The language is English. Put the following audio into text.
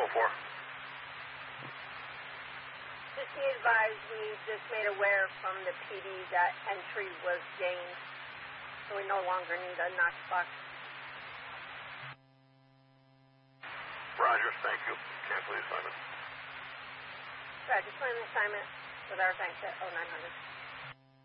204. Just be advised, we just made aware from the PD that entry was gained, so we no longer need a Knox box. Roger, thank you. Cancel the assignment. Roger, plan the assignment with our bank at 0900.